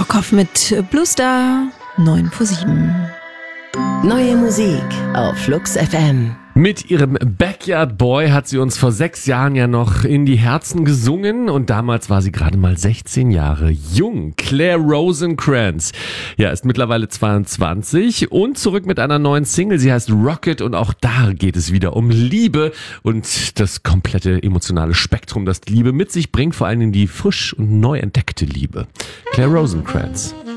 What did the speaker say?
Brockhoff mit Blue Star 9 vor 7. Neue Musik auf Flux FM. Mit ihrem Backyard Boy hat sie uns vor 6 Jahren ja noch in die Herzen gesungen und damals war sie gerade mal 16 Jahre jung. Claire Rosencrantz, ja, ist mittlerweile 22 und zurück mit einer neuen Single. Sie heißt Rocket und auch da geht es wieder um Liebe und das komplette emotionale Spektrum, das Liebe mit sich bringt, vor allem die frisch und neu entdeckte Liebe. Claire Rosencrantz.